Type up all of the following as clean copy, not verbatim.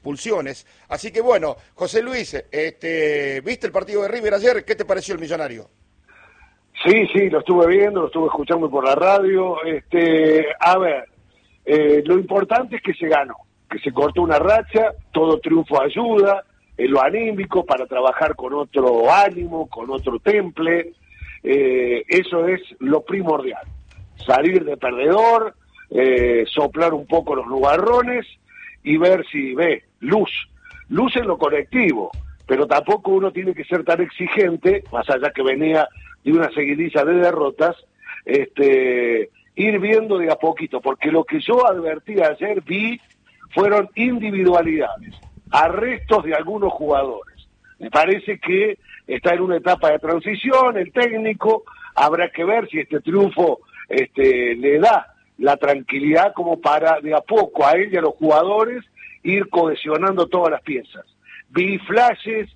expulsiones. Así que bueno, José Luis, ¿viste el partido de River ayer? ¿Qué te pareció el Millonario? Sí, lo estuve viendo, lo estuve escuchando por la radio. A ver, lo importante es que se ganó, que se cortó una racha, todo triunfo ayuda, en lo anímico, para trabajar con otro ánimo, con otro temple. Eso es lo primordial. Salir de perdedor, soplar un poco los nubarrones y ver si ve luz en lo colectivo, pero tampoco uno tiene que ser tan exigente, más allá que venía de una seguidilla de derrotas, ir viendo de a poquito, porque lo que yo advertí ayer, fueron individualidades, arrestos de algunos jugadores. Me parece que está en una etapa de transición, el técnico, habrá que ver si este triunfo le da la tranquilidad como para de a poco a él y a los jugadores ir cohesionando todas las piezas. Vi flashes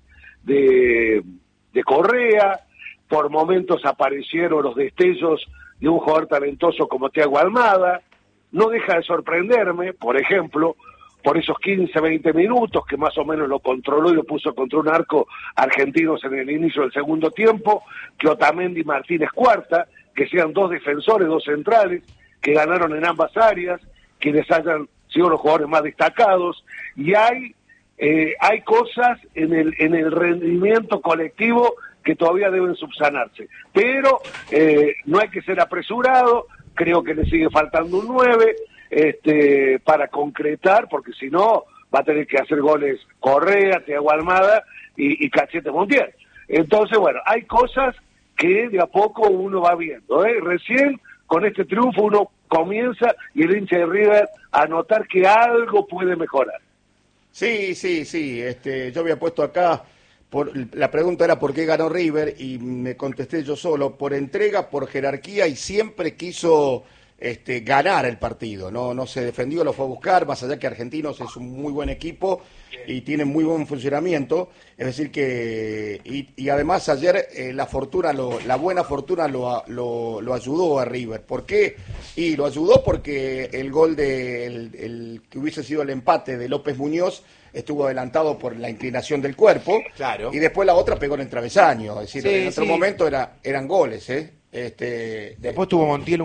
de Correa, por momentos aparecieron los destellos de un jugador talentoso como Thiago Almada. No deja de sorprenderme, por ejemplo, por esos 15, 20 minutos que más o menos lo controló y lo puso contra un arco argentinos en el inicio del segundo tiempo, que Otamendi y Martínez Cuarta, que sean dos defensores, dos centrales, que ganaron en ambas áreas, quienes hayan sido los jugadores más destacados, y hay cosas en el rendimiento colectivo que todavía deben subsanarse, pero no hay que ser apresurado, creo que le sigue faltando un 9 para concretar, porque si no va a tener que hacer goles Correa, Thiago Almada y Cachete Montiel. Entonces, bueno, hay cosas que de a poco uno va viendo, recién con este triunfo uno comienza y el hincha de River a notar que algo puede mejorar. Sí, yo había puesto acá, la pregunta era por qué ganó River y me contesté yo solo, por entrega, por jerarquía y siempre quiso ganar el partido, no se defendió, lo fue a buscar, más allá que Argentinos es un muy buen equipo y tiene muy buen funcionamiento, es decir que, y además ayer la buena fortuna lo ayudó a River. ¿Por qué? Y lo ayudó porque el gol el que hubiese sido el empate de López Muñoz estuvo adelantado por la inclinación del cuerpo, claro. Y después la otra pegó en el travesaño, es decir, en otro momento eran goles, Después tuvo Montiel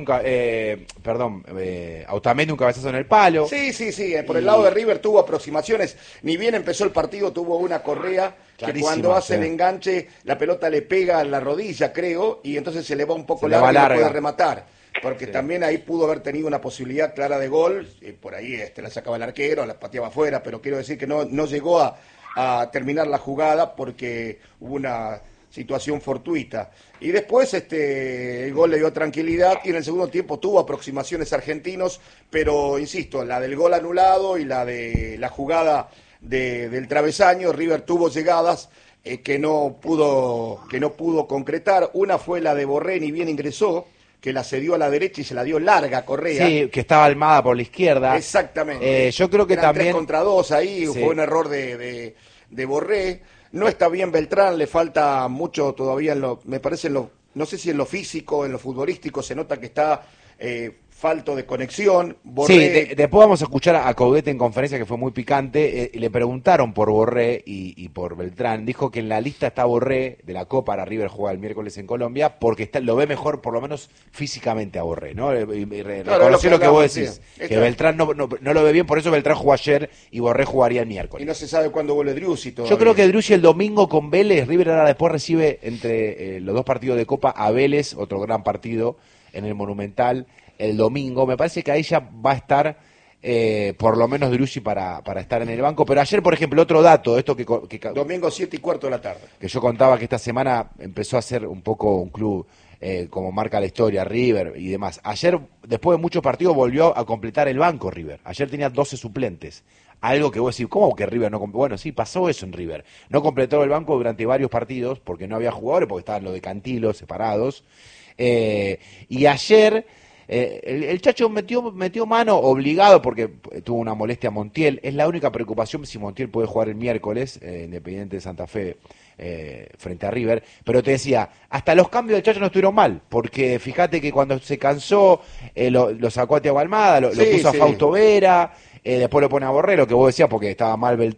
Otamendi un cabezazo en el palo. Sí, por el lado de River tuvo aproximaciones, ni bien empezó el partido tuvo una Correa que cuando hace el enganche la pelota le pega a la rodilla, creo, y entonces se le va un poco larga y no puede rematar, porque también ahí pudo haber tenido una posibilidad clara de gol, y por ahí la sacaba el arquero, la pateaba afuera, pero quiero decir que no llegó a terminar la jugada porque hubo una situación fortuita. Y después el gol le dio tranquilidad y en el segundo tiempo tuvo aproximaciones Argentinos, pero insisto, la del gol anulado y la de la jugada del travesaño, River tuvo llegadas que no pudo concretar. Una fue la de Borré, ni bien ingresó, que la cedió a la derecha y se la dio larga a Correa. Sí, que estaba Almada por la izquierda. Exactamente. Yo creo que eran también 3 contra 2 ahí, sí. Fue un error de Borré. No está bien Beltrán, le falta mucho todavía me parece no sé si en lo físico, en lo futbolístico, se nota que está falto de conexión. Borré... Sí, después vamos a escuchar a Coudet en conferencia, que fue muy picante, le preguntaron por Borré y por Beltrán, dijo que en la lista está Borré de la Copa, para River juega el miércoles en Colombia, porque lo ve mejor, por lo menos físicamente, a Borré, ¿no? Reconoció lo que vos decís, que Beltrán no lo ve bien, por eso Beltrán jugó ayer y Borré jugaría el miércoles. Y no se sabe cuándo vuelve Driussi todavía. Yo creo que Driussi el domingo con Vélez, River ahora después recibe entre los dos partidos de Copa a Vélez, otro gran partido en el Monumental, el domingo. Me parece que ahí ya va a estar por lo menos Driussi para estar en el banco. Pero ayer, por ejemplo, otro dato, esto que domingo 7:15 de la tarde, que yo contaba que esta semana empezó a ser un poco un club como marca la historia, River y demás. Ayer, después de muchos partidos, volvió a completar el banco River. Ayer tenía 12 suplentes. Algo que vos decís, ¿cómo que River no completó? Bueno, sí, pasó eso en River. No completó el banco durante varios partidos porque no había jugadores, porque estaban los de Cantilo separados. Y ayer el Chacho metió mano obligado porque tuvo una molestia a Montiel. Es la única preocupación si Montiel puede jugar el miércoles, Independiente de Santa Fe, frente a River. Pero te decía, hasta los cambios del Chacho no estuvieron mal, porque fíjate que cuando se cansó lo sacó a Thiago Almada, lo puso a Fausto Vera, después lo pone a Borré, lo que vos decías, porque estaba mal Beltrán.